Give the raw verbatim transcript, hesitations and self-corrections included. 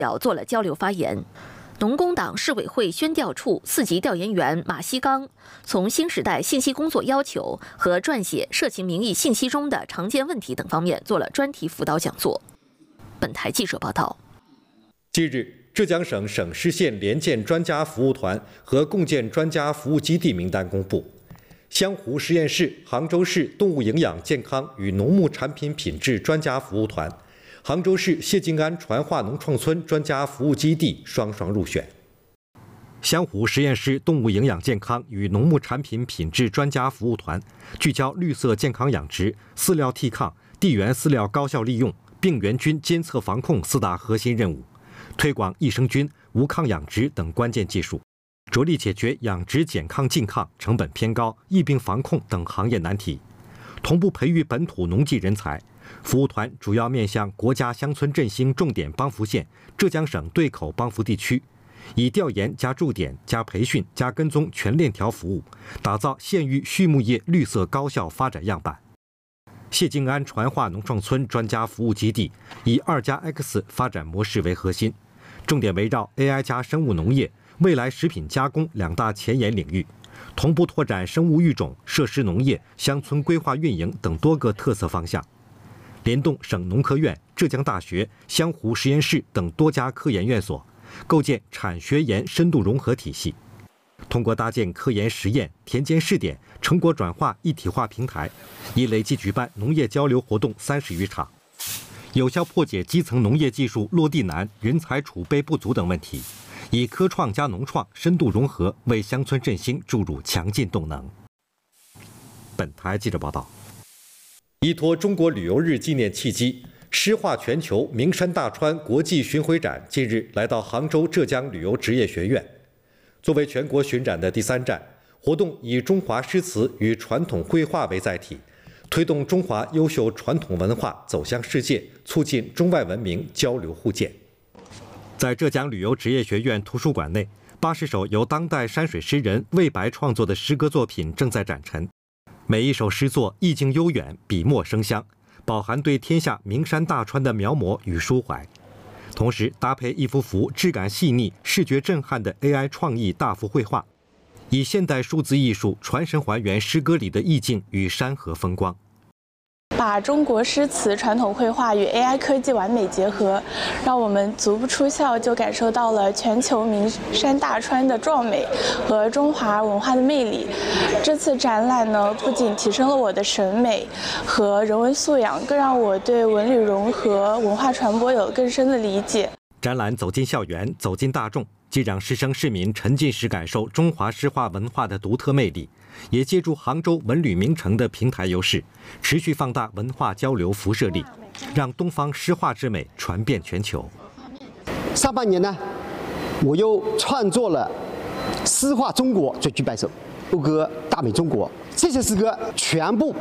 表做了交流发言。农工党市委会宣调处四级调研员马锡刚从新时代信息工作要求和撰写社情民意信息中的常见问题等方面做了专题辅导讲座。本台记者报道。 近日，浙江省省市县联建专家服务团和共建专家服务基地名单公布。湘湖实验室、杭州市动物营养健康与农牧产品品质专家服务团、杭州市谢晋安传化农创村专家服务基地双双入选。湘湖实验室动物营养健康与农牧产品品质专家服务团聚焦绿色健康养殖、饲料替抗、地源饲料高效利用、病原菌监测防控四大核心任务，推广益生菌、无抗养殖等关键技术，着力解决养殖减抗禁抗、成本偏高、疫病防控等行业难题，同步培育本土农技人才。服务团主要面向国家乡村振兴重点帮扶县、浙江省对口帮扶地区，以调研加驻点加培训加跟踪全链条服务，打造县域畜牧业绿色高效发展样板。谢晋安传化农创村专家服务基地以二加 X 发展模式为核心，重点围绕 A I 加生物农业、未来食品加工两大前沿领域，同步拓展生物育种、设施农业、乡村规划运营等多个特色方向，联动省农科院、浙江大学、湘湖实验室等多家科研院所，构建产学研深度融合体系。通过搭建科研实验、田间试点、成果转化一体化平台，已累计举办农业交流活动三十余场，有效破解基层农业技术落地难、人才储备不足等问题，以科创加农创深度融合，为乡村振兴注入强劲动能。本台记者报道。依托中国旅游日纪念契机，诗画全球名山大川国际巡回展近日来到杭州浙江旅游职业学院。作为全国巡展的第三站，活动以中华诗词与传统绘画为载体，推动中华优秀传统文化走向世界，促进中外文明交流互鉴。在浙江旅游职业学院图书馆内，八十首由当代山水诗人魏白创作的诗歌作品正在展陈。每一首诗作意境悠远，笔墨生香，饱含对天下名山大川的描摹与抒怀，同时搭配一幅幅质感细腻、视觉震撼的 A I 创意大幅绘画，以现代数字艺术传神还原诗歌里的意境与山河风光。 把中国诗词传统绘画与 A I 科技完美结合，让我们足不出校就感受到了全球名山大川的壮美和中华文化的魅力。这次展览呢，不仅提升了我的审美和人文素养，更让我对文旅融合、文化传播有了更深的理解。 展览走进校园，走进大众，既让师生市民沉浸式感受中华诗画文化的独特魅力，也借助杭州文旅名城的平台优势，持续放大文化交流辐射力，让东方诗画之美传遍全球。 上半年呢，我又创作了《诗画中国最具白首》，讴歌大美中国。这些诗歌全部